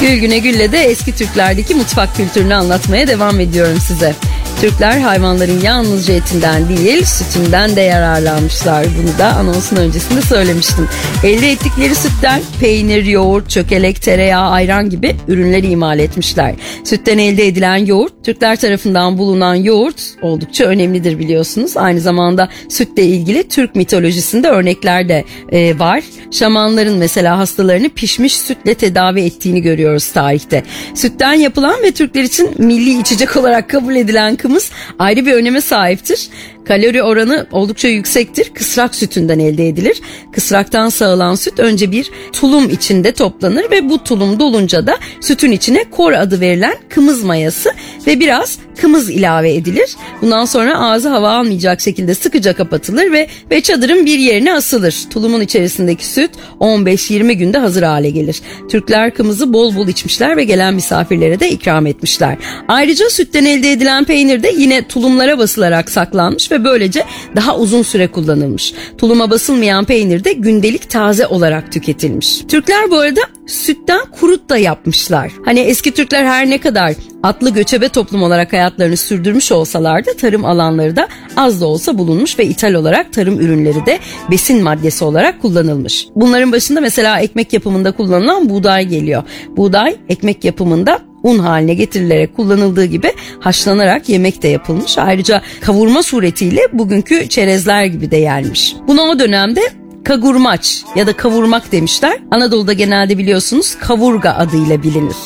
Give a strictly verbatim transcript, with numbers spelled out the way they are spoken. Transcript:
Gül Güne Gül'le de eski Türklerdeki mutfak kültürünü anlatmaya devam ediyorum size. Türkler hayvanların yalnızca etinden değil sütünden de yararlanmışlar. Bunu da anonsun öncesinde söylemiştim. Elde ettikleri sütten peynir, yoğurt, çökelek, tereyağı, ayran gibi ürünleri imal etmişler. Sütten elde edilen yoğurt, Türkler tarafından bulunan yoğurt oldukça önemlidir biliyorsunuz. Aynı zamanda sütle ilgili Türk mitolojisinde örnekler de e, var. Şamanların mesela hastalarını pişmiş sütle tedavi ettiğini görüyoruz tarihte. Sütten yapılan ve Türkler için milli içecek olarak kabul edilen kımız ayrı bir öneme sahiptir. Kalori oranı oldukça yüksektir. Kısrak sütünden elde edilir. Kısraktan sağılan süt önce bir tulum içinde toplanır ve bu tulum dolunca da sütün içine kor adı verilen kımız mayası ve biraz kımız ilave edilir. Bundan sonra ağzı hava almayacak şekilde sıkıca kapatılır ve, ve çadırın bir yerine asılır. Tulumun içerisindeki süt on beş yirmi günde hazır hale gelir. Türkler kımızı bol bol içmişler ve gelen misafirlere de ikram etmişler. Ayrıca sütten elde edilen peynir de yine tulumlara basılarak saklanmış ve böylece daha uzun süre kullanılmış. Tuluma basılmayan peynir de gündelik taze olarak tüketilmiş. Türkler bu arada sütten kurut da yapmışlar. Hani eski Türkler her ne kadar atlı göçebe toplum olarak hayatlarını sürdürmüş olsalar da tarım alanları da az da olsa bulunmuş ve ithal olarak tarım ürünleri de besin maddesi olarak kullanılmış. Bunların başında mesela ekmek yapımında kullanılan buğday geliyor. Buğday ekmek yapımında un haline getirilerek kullanıldığı gibi haşlanarak yemek de yapılmış. Ayrıca kavurma suretiyle bugünkü çerezler gibi de yenmiş. Buna o dönemde kagurmaç ya da kavurmak demişler. Anadolu'da genelde biliyorsunuz kavurga adıyla bilinir.